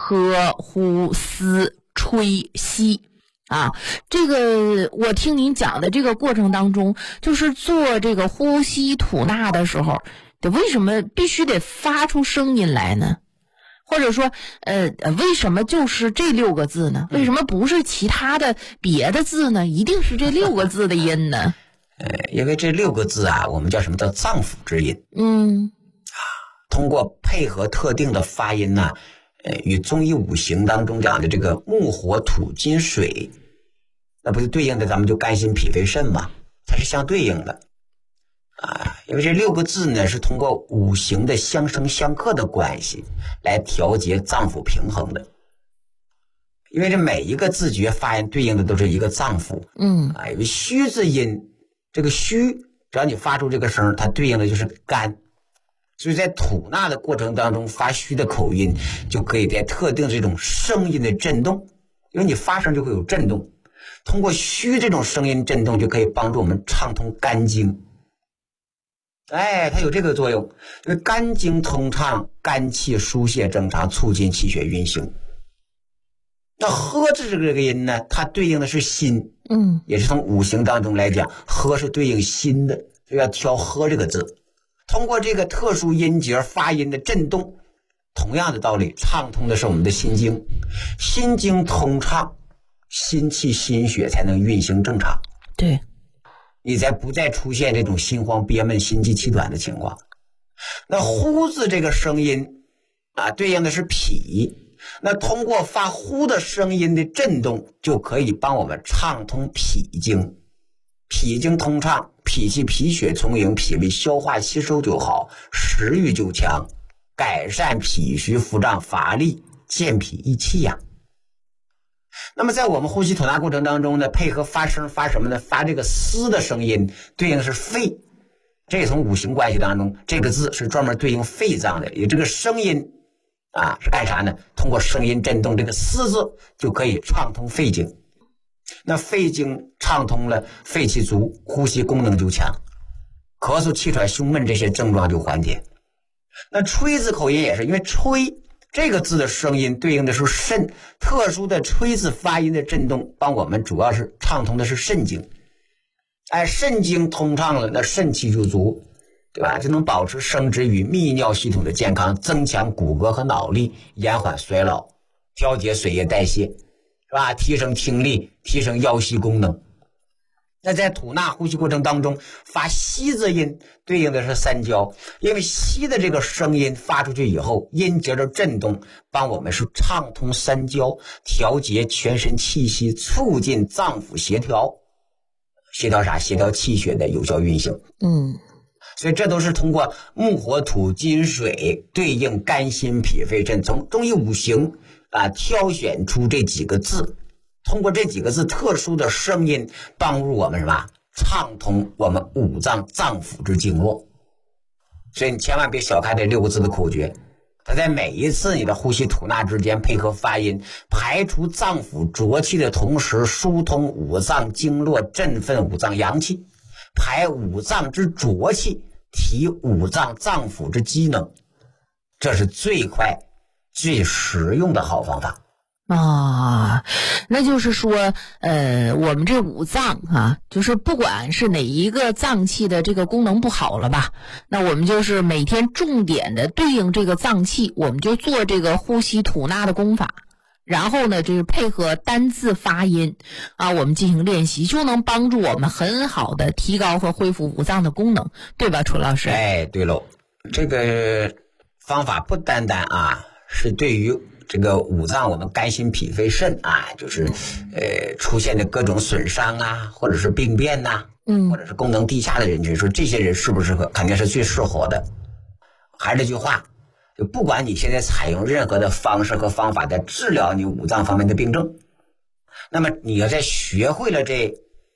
喝、呼、吸、吹、吸啊。这个我听您讲的这个过程当中，就是做这个呼吸吐纳的时候，为什么必须得发出声音来呢？或者说为什么就是这6个字呢？为什么不是其他的别的字呢？一定是这6个字的音呢？ 因为这6个字啊，我们叫什么叫脏腑之音。通过配合特定的发音呢，与中医五行当中讲的这个木火土金水，那不是对应的咱们就肝心脾肺肾嘛，它是相对应的因为这6个字呢是通过五行的相生相克的关系来调节脏腑平衡的。因为这每一个字诀发音对应的都是一个脏腑。因为虚字音，这个虚只要你发出这个声，它对应的就是肝。所以在吐纳的过程当中，发虚的口音就可以在特定这种声音的震动，因为你发声就会有震动，通过虚这种声音震动就可以帮助我们畅通肝经。它有这个作用，因为肝经通畅，肝气疏泄正常，促进气血运行。那喝字这个音呢，它对应的是心，也是从五行当中来讲，喝是对应心的，所以要挑喝这个字。通过这个特殊音节发音的震动，同样的道理，畅通的是我们的心经，心经通畅，心气心血才能运行正常。 对， 你才不再出现这种心慌憋闷、心悸气短的情况。那呼字这个声音对应的是脾，那通过发呼的声音的震动，就可以帮我们畅通脾经。脾经通畅，脾气脾血充盈，脾胃消化吸收就好，食欲就强，改善脾虚腹胀乏力，健脾益气呀。那么在我们呼吸吐纳过程当中呢，配合发声，发什么呢？发这个嘶的声音，对应是肺。这从五行关系当中，这个字是专门对应肺脏的，也这个声音是干啥呢？通过声音震动这个嘶字，就可以畅通肺经。那肺经畅通了，肺气足，呼吸功能就强，咳嗽气喘胸闷这些症状就缓解。那吹字口音也是，因为吹这个字的声音对应的是肾，特殊的吹字发音的震动帮我们主要是畅通的是肾经。肾经通畅了，那肾气就足，对吧？就能保持生殖与泌尿系统的健康，增强骨骼和脑力，延缓衰老，调节水液代谢，是吧？提升听力，提升腰膝功能。那在吐纳呼吸过程当中，发吸字音对应的是三焦，因为吸的这个声音发出去以后，音节的震动帮我们是畅通三焦，调节全身气息，促进脏腑协调。协调啥？协调气血的有效运行。所以这都是通过木火土金水对应肝心脾肺肾，从中医五行挑选出这几个字，通过这几个字特殊的声音帮助我们什么？畅通我们五脏脏腑之经络。所以你千万别小看这6个字的口诀，它在每一次你的呼吸吐纳之间配合发音，排除脏腑浊气的同时，疏通五脏经络，振奋五脏阳气，排五脏之浊气，提五脏脏腑之机能，这是最快最实用的好方法。 那就是说我们这五脏就是不管是哪一个脏器的这个功能不好了吧，那我们就是每天重点的对应这个脏器，我们就做这个呼吸吐纳的功法，然后呢就是配合单字发音我们进行练习，就能帮助我们很好的提高和恢复五脏的功能，对吧，楚老师？ 对喽，这个方法不单单是对于这个五脏，我们肝心脾肺肾就是出现的各种损伤或者是病变或者是功能低下的人群，说这些人适不适合？肯定是最适合的。还是这句话，就不管你现在采用任何的方式和方法在治疗你五脏方面的病症，那么你要在学会了这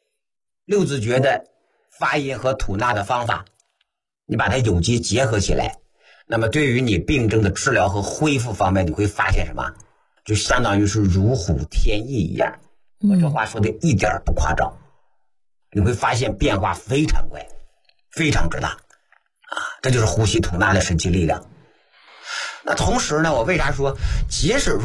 6字诀的发音和吐纳的方法，你把它有机结合起来，那么对于你病症的治疗和恢复方面，你会发现什么？就相当于是如虎添翼一样。我这话说的一点不夸张，你会发现变化非常快，非常之大这就是呼吸吐纳的神奇力量。那同时呢，我为啥说即使说